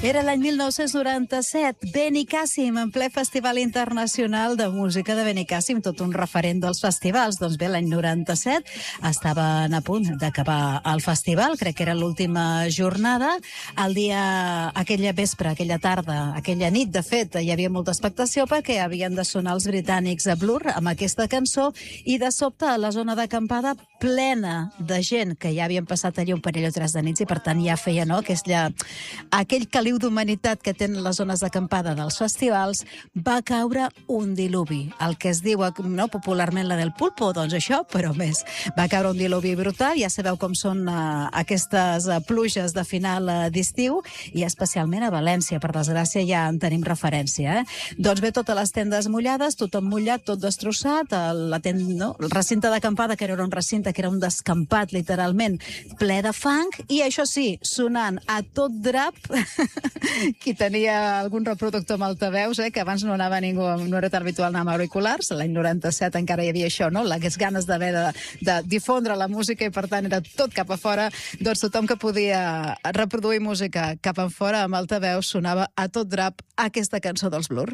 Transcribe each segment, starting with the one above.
Era l'any 1997, Benicàssim, en ple Festival Internacional de Música de Benicàssim, tot un referent dels festivals. Doncs bé, l'any 97 estaven a punt d'acabar el festival, crec que era l'última jornada. El dia, aquella vespre, aquella tarda, aquella nit, de fet, hi havia molta expectació perquè havien de sonar els britànics a Blur amb aquesta cançó i de sobte a la zona d'acampada plena de gent que ja havien passat allà un parell o tres de nits i per tant ja feia, no?, aquell caliu d'humanitat que tenen les zones d'acampada dels festivals, va caure un diluvi. El que es diu, no, popularment la del pulpo, doncs això, però més. Va caure un diluvi brutal, ja sabeu com són aquestes pluges de final d'estiu, i especialment a València, per desgràcia ja en tenim referència. Doncs bé, totes les tendes mullades, tothom mullat, tot destrossat, el recinte d'acampada, que era un recinte, que era un descampat, literalment, ple de fang, i això sí, sonant a tot drap, qui tenia algun reproductor amb altaveus, que abans no anava ningú, no era tan habitual anar amb auriculars, l'any 97 encara hi havia això, no?, les ganes d'haver de difondre la música i per tant era tot cap a fora, doncs tothom que podia reproduir música cap a fora amb altaveus sonava a tot drap aquesta cançó dels Blur.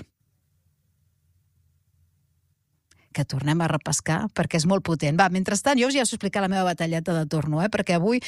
Que tornem a repescar, perquè és molt potent. Va, mentrestant, jo us ja us explicaré la meva batalleta de torno, perquè avui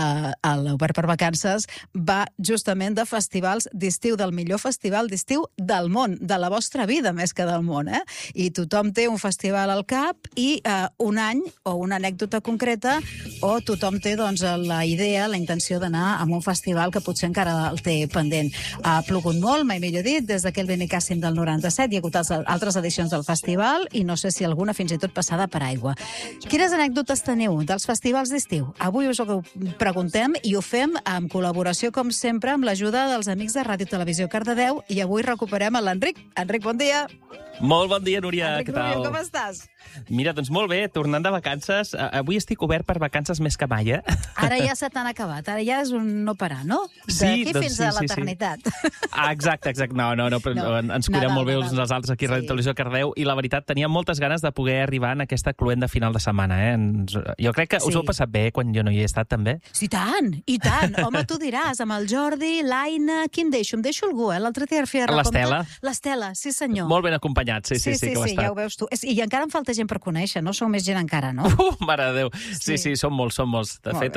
l'Obert per Vacances va justament de festivals d'estiu, del millor festival d'estiu del món, de la vostra vida més que del món, I tothom té un festival al cap i un any o una anècdota concreta o tothom té, doncs, la idea, la intenció d'anar a un festival que potser encara el té pendent. Ha plogut molt, mai millor dit, des d'aquell Benicàssim del 97, hi ha hagut altres edicions del festival i no sé si alguna fins i tot passada per aigua. Quines anècdotes teniu dels festivals d'estiu? Avui us ho preguntem i ho fem en col·laboració, com sempre, amb l'ajuda dels amics de Ràdio Televisió Cardedeu, i avui recuperem l'Enric. Enric, bon dia! Molt bon dia, Núria. Enric, què tal? com estàs? Mira, doncs molt bé, tornant de vacances. Avui estic obert per vacances més que mai, Ara ja se t'han acabat, ara ja és un no parar, no? Sí, d'aquí doncs fins a l'eternitat. Exacte. No, però ens cuidem molt bé uns dels altres aquí a Ràdio Televisió Cardedeu i la veritat, tenia moltes ganes de poder arribar en aquesta cluenda final de setmana, Jo crec que us ho heu passat bé quan jo no hi he estat, també? Sí, i tant. Home, tu diràs, amb el Jordi, l'Aina... Qui em deixo? Em deixo algú, L'altre dia feia recompte. L'Estela. L'Estela, sí senyor. Molt ben acompanyat, sí, que ho ha estat. Ja ho veus tu. I encara em falta gent per conèixer, no? Sou més gent encara, no? Mare de Déu. Sí, som molts. De fet,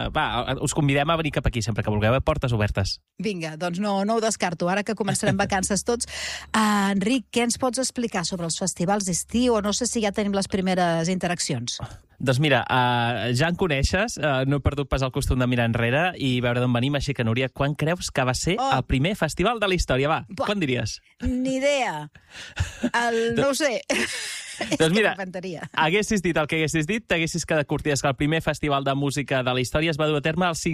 us convidem a venir cap aquí sempre que vulgueu, portes obertes. Vinga, doncs no ho descarto. Ara que començarem vacances tots. Enric, què ens pots explicar sobre els festivals d'estiu? O no sé si ja tenim les primeres interaccions. Doncs mira, ja em coneixes, no he perdut pas el costum de mirar enrere i veure d'on venim, així que, Núria, quan creus que va ser el primer festival de la història? Va, quan diries? Ni idea. No ho sé. Doncs mira, haguessis dit el que haguessis dit, t'haguessis quedat curtides que el primer festival de música de la història es va dur a terme al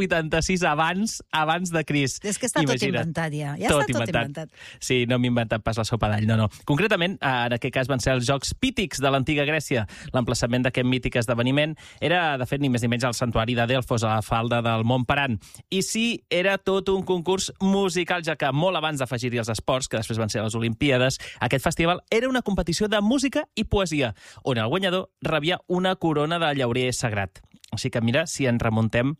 586 abans de Crist. És que està tot inventat ja. Ja està tot inventat. Sí, no m'he inventat pas la sopa d'all, no. Concretament, en aquest cas van ser els Jocs Pítics de l'antiga Grècia. L'emplaçament d'aquest mític esdeveniment era, de fet, ni més ni menys al santuari de Delfos, a la falda del Mont Paran. I sí, era tot un concurs musical, ja que molt abans d'afegir-hi els esports, que després van ser les Olimpíades, aquest festival era una competició de música i poesia, on el guanyador rebia una corona de llaurer sagrat. Així que mira, si ens remuntem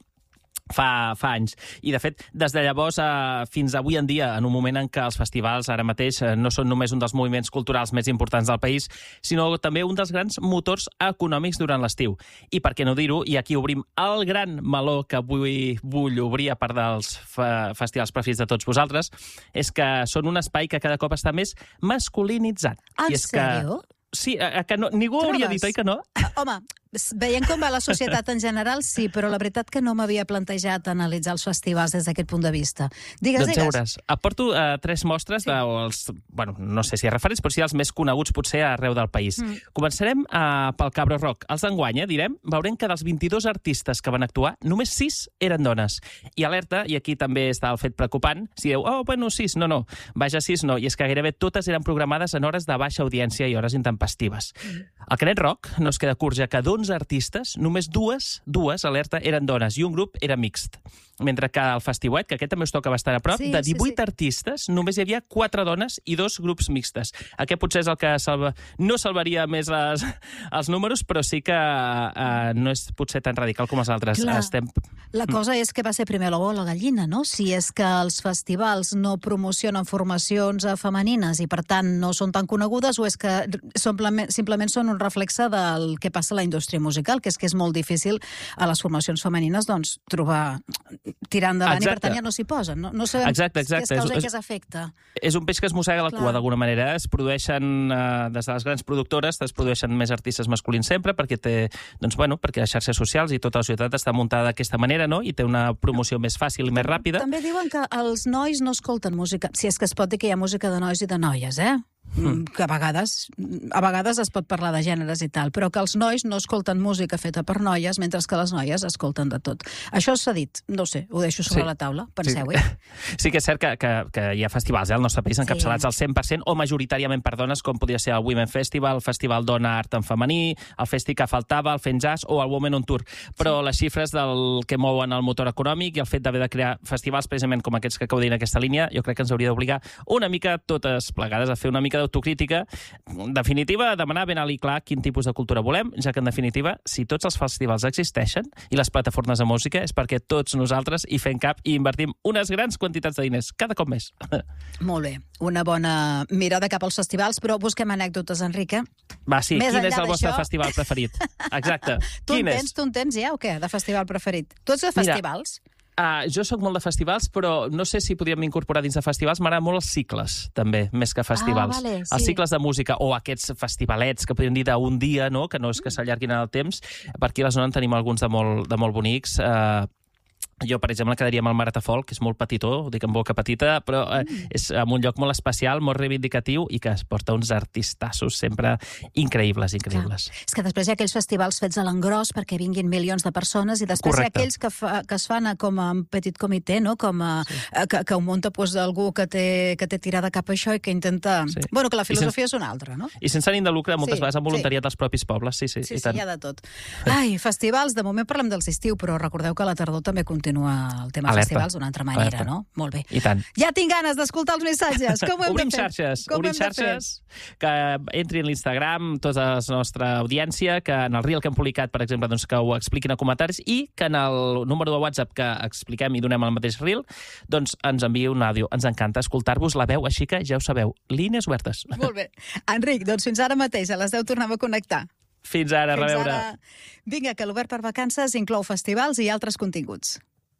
fa anys. I, de fet, des de llavors fins avui en dia, en un moment en què els festivals ara mateix no són només un dels moviments culturals més importants del país, sinó també un dels grans motors econòmics durant l'estiu. I per què no dir-ho, i aquí obrim el gran meló que avui vull obrir a part dels festivals preferits de tots vosaltres, és que són un espai que cada cop està més masculinitzat. En sèrio? Sí, que no, ningú hauria dit, oi que no? Home, veient com va la societat en general, sí, però la veritat que no m'havia plantejat analitzar els festivals des d'aquest punt de vista. Digues. Doncs veuràs. Aporto 3 mostres dels, no sé si referents, però sí els més coneguts potser arreu del país. Començarem pel Cabro Rock. Els d'enguany, direm, veurem que dels 22 artistes que van actuar, només 6 eren dones. I alerta, i aquí també està el fet preocupant, si dieu, 6, no, vaja 6 no, i és que gairebé totes eren programades en hores de baixa audiència i hores intempestives. El Canet Rock no es queda curt, ja que d'11 artistes, només dues, alerta, eren dones i un grup era mixt. mentre que al Festiuet, que aquest també us toca bastant a prop, de 18 artistes, només hi havia 4 dones i 2 grups mixtes. Aquest potser és el que no salvaria més els números, però sí que no és potser tan radical com els altres. La cosa és que va ser primer l'ou o la gallina, no? Si és que els festivals no promocionen formacions femenines i, per tant, no són tan conegudes, o és que simplement són un reflexe del que passa a la indústria musical, que és molt difícil a les formacions femenines tirar endavant. I, per tant, ja no s'hi posen. No sabem què és causa i què és efecte. És un peix que es mossega la cua, d'alguna manera. Es produeixen, des de les grans productores, es produeixen més artistes masculins sempre, perquè perquè les xarxes socials i tota la societat està muntada d'aquesta manera, no? I té una promoció més fàcil i més ràpida. També diuen que els nois no escolten música, si és que es pot dir que hi ha música de nois i de noies, que a vegades es pot parlar de gèneres i tal, però que els nois no escolten música feta per noies, mentre que les noies escolten de tot. Això s'ha dit, no sé, ho deixo sobre la taula, penseu-hi. Sí que és cert que hi ha festivals al nostre país encapçalats al 100% o majoritàriament per dones, com podria ser el Women Festival, el Festival Dona Art en Femení, el Festi que faltava, el Fent Jazz o el Women on Tour. Però les xifres del que mouen el motor econòmic i el fet d'haver de crear festivals precisament com aquests que acabo de dir en aquesta línia, jo crec que ens hauria d'obligar una mica totes plegades a fer una mica d'autocrítica. En definitiva, demanar ben alt i clar quin tipus de cultura volem, ja que en definitiva, si tots els festivals existeixen i les plataformes de música, és perquè tots nosaltres hi fem cap i invertim unes grans quantitats de diners, cada cop més. Molt bé, una bona mirada cap als festivals, però busquem anècdotes, Enric. Va, sí, quin és el vostre festival preferit? Exacte. Tu en tens ja o què, de festival preferit? Tu ets de festivals? Jo sóc molt de festivals, però no sé si podríem incorporar dins de festivals. M'agraden molt els cicles, també, més que festivals. Els cicles de música, o aquests festivalets que podríem dir d'un dia, no? Que no és que s'allarguin en el temps. Per aquí a la zona en tenim alguns de molt bonics. Jo, per exemple, quedaria amb el Maratafol, que és molt petitó, ho dic en boca petita, però és en un lloc molt especial, molt reivindicatiu i que es porta uns artistassos sempre increïbles. Clar. És que després hi ha aquells festivals fets a l'engròs perquè vinguin milions de persones i després hi ha aquells que es fan com a petit comitè, no? Que ho munta algú que té tirada cap a això i que intenta... Bueno, que la filosofia és una altra, no? I sense ànim de lucre, moltes vegades amb voluntariat dels propis pobles. Sí, hi ha de tot. Ai, festivals, de moment parlem dels estiu, però recordeu que a la tardor també continua el tema festivals d'una altra manera, no? Molt bé. I tant. Ja tinc ganes d'escoltar els missatges. Com ho hem de fer? Obrim xarxes, que entri en l'Instagram tota la nostra audiència, que en el reel que hem publicat, per exemple, doncs que ho expliquin a comentaris i que en el número de WhatsApp que expliquem i donem al mateix reel, doncs ens enviï un àudio. Ens encanta escoltar-vos la veu, així que ja ho sabeu, línies obertes. Molt bé. Enric, doncs fins ara mateix, a les 10 tornem a connectar. Fins ara, a reveure. Vinga, que l'Obert per Vacances inclou festivals i altres continguts.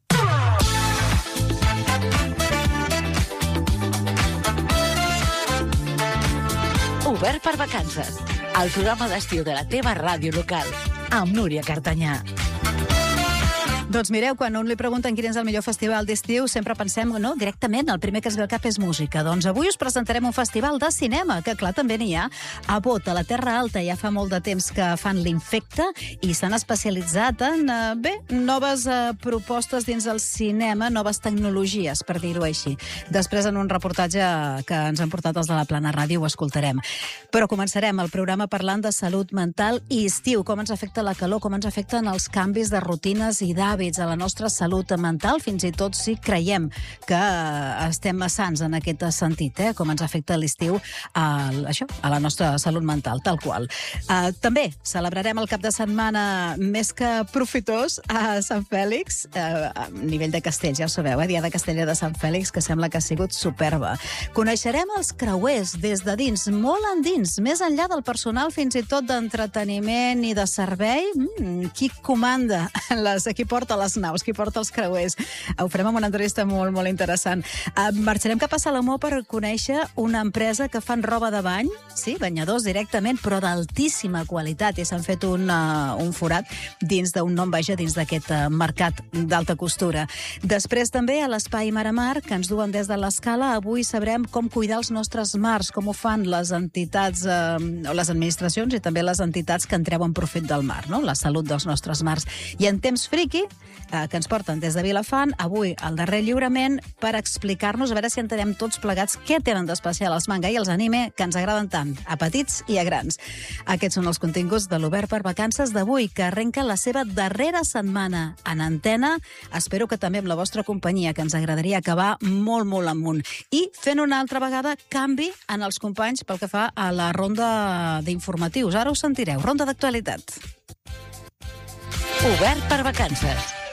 Obert per Vacances, el programa d'estiu de la teva ràdio local, amb Núria Cartanyà. Doncs mireu, quan un li pregunten quin és el millor festival d'estiu, sempre pensem, no, directament, el primer que es ve al cap és música. Doncs avui us presentarem un festival de cinema, que clar, també n'hi ha. A Bot, a la Terra Alta, ja fa molt de temps que fan l'Infecte i s'han especialitzat en, noves propostes dins del cinema, noves tecnologies, per dir-ho així. Després, en un reportatge que ens han portat els de la Plana Ràdio, ho escoltarem. Però començarem el programa parlant de salut mental i estiu, com ens afecta la calor, com ens afecten els canvis de rutines i d'hàbits a la nostra salut mental, fins i tot si creiem que estem sants en aquest sentit, com ens afecta l'estiu a la nostra salut mental, tal qual. També celebrarem el cap de setmana més que profitós a Sant Fèlix, a nivell de castells, ja ho sabeu, Dia de Castella de Sant Fèlix, que sembla que ha sigut superba. Coneixerem els creuers des de dins, molt endins, més enllà del personal, fins i tot d'entreteniment i de servei. Qui comanda qui porta les naus, qui porta els creuers. Ho farem amb una entrevista molt, molt interessant. Marxarem cap a Salomó per conèixer una empresa que fan roba de bany, sí, banyadors directament, però d'altíssima qualitat, i s'han fet un forat dins d'un nom, dins d'aquest mercat d'alta costura. Després també a l'Espai Mar a Mar, que ens duen des de l'Escala, avui sabrem com cuidar els nostres mars, com ho fan les entitats, o les administracions i també les entitats que en treuen profit del mar, no? La salut dels nostres mars. I en temps friqui que ens porten des de Vilafant, avui al darrer lliurament, per explicar-nos, a veure si entenem tots plegats què tenen d'especial els manga i els anime que ens agraden tant, a petits i a grans. Aquests són els continguts de l'Obert per Vacances d'avui, que arrenca la seva darrera setmana en antena. Espero que també amb la vostra companyia, que ens agradaria acabar molt, molt amunt. I fent una altra vegada canvi en els companys pel que fa a la ronda d'informatius. Ara ho sentireu, ronda d'actualitat. Obert per Vacances.